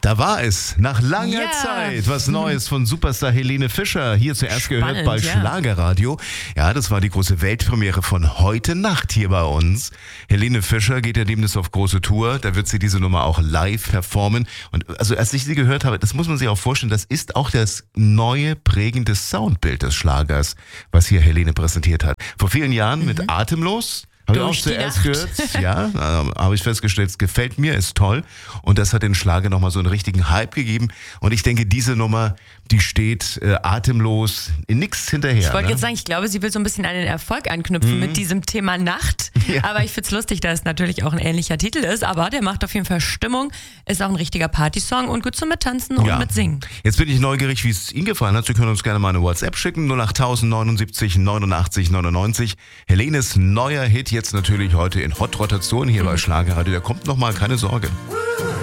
Da war es, nach langer Zeit, was Neues von Superstar Helene Fischer. Hier zuerst gehört bei Schlagerradio. Ja, das war die große Weltpremiere von heute Nacht hier bei uns. Helene Fischer geht ja demnächst auf große Tour. Da wird sie diese Nummer auch live performen. Und also als ich sie gehört habe, das muss man sich auch vorstellen, das ist auch das neue prägende Soundbild des Schlagers, was hier Helene präsentiert hat. Vor vielen Jahren mit Atemlos. Habe ich auch zuerst gehört, ja, habe ich festgestellt, es gefällt mir, ist toll. Und das hat den Schlager nochmal so einen richtigen Hype gegeben. Und ich denke, diese Nummer, die steht atemlos in nichts hinterher. Ich wollte jetzt sagen, ich glaube, sie will so ein bisschen an den Erfolg anknüpfen mit diesem Thema Nacht. Ja. Aber ich finde es lustig, dass es natürlich auch ein ähnlicher Titel ist. Aber der macht auf jeden Fall Stimmung, ist auch ein richtiger Partysong und gut zum Mittanzen und Mitsingen. Jetzt bin ich neugierig, wie es Ihnen gefallen hat. Sie können uns gerne mal eine WhatsApp schicken, 08079 89 99. Helenes neuer Hit jetzt natürlich heute in Hot Rotation hier bei Schlagerradio. Der kommt nochmal, keine Sorge.